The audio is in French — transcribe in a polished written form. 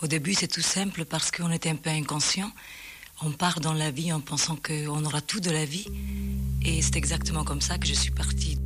Au début, c'est tout simple parce qu'on était un peu inconscient. On part dans la vie en pensant qu'on aura tout de la vie. Et c'est exactement comme ça que je suis partie.